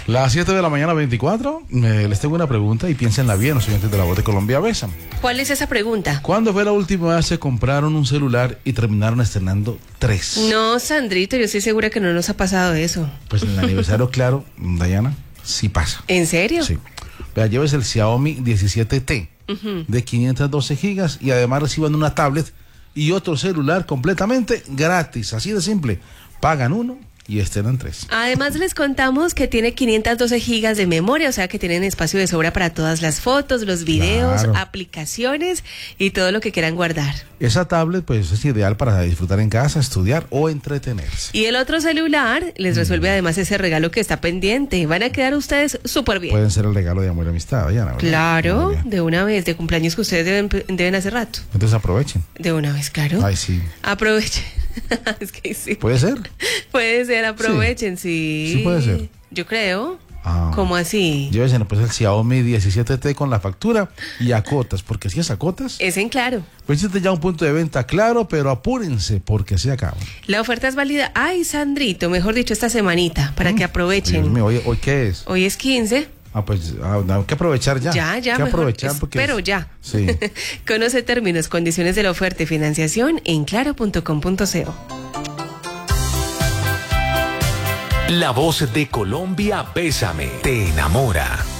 Las 7 de la mañana 24, les tengo una pregunta y piénsenla bien, los oyentes de La Voz de Colombia Besan. ¿Cuál es esa pregunta? ¿Cuándo fue la última vez que compraron un celular y terminaron estrenando 3? No, Sandrito, yo estoy segura que no nos ha pasado eso. Pues en el aniversario, claro, Dayana, sí pasa. ¿En serio? Sí. Vea, lleves el Xiaomi 17T de 512 gigas y además reciban una tablet y otro celular completamente gratis, así de simple. Pagan uno y estrenan 3. Además les contamos que tiene 512 gigas de memoria, o sea que tienen espacio de sobra para todas las fotos, los videos, Claro. aplicaciones y todo lo que quieran guardar. Esa tablet pues es ideal para disfrutar en casa, estudiar o entretenerse. Y el otro celular les resuelve además ese regalo que está pendiente. Van a quedar ustedes súper bien. Pueden ser el regalo de amor y amistad, Dayana, ¿verdad? Claro, Muy bien. de una vez, de cumpleaños que ustedes deben hacer rato. Entonces aprovechen. De una vez, claro. Ay, sí. Aprovechen. Es que sí. ¿Puede ser? Puede ser, aprovechen, sí. Sí puede ser. Yo creo. Ah. ¿Cómo así? Llévese pues el Xiaomi 17T con la factura y a cotas, porque si es a cotas, Es en Claro. pues existe ya un punto de venta claro, pero apúrense porque se acaba. La oferta es válida, ay, Sandrito, mejor dicho, esta semanita, para que Dios aprovechen. mío, ¿hoy qué es? Hoy es 15. Hay que aprovechar ya. Ya, Hay que mejor. aprovechar porque Pero ya. Sí. Conoce términos, condiciones de la oferta y financiación en claro.com.co. La Voz de Colombia, Bésame, te enamora.